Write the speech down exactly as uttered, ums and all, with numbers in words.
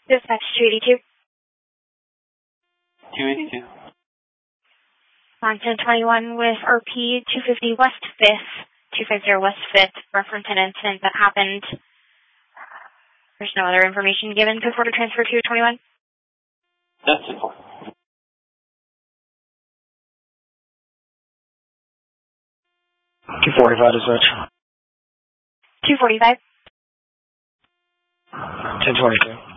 Dispatch two eighty-two. two eighty-two. On ten twenty-one with R P two fifty West fifth, two fifty West fifth, reference an incident that happened. There's no other information given. Code four to transfer two twenty-one. That's it for. two forty-five dispatch. two forty-five. ten twenty-two.